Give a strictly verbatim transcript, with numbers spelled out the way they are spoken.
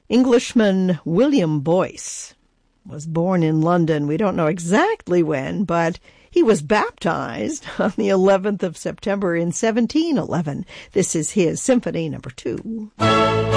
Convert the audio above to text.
Englishman William Boyce was born in London. We don't know exactly when, but he was baptized on the eleventh of September in seventeen eleven. This is his Symphony Number Two.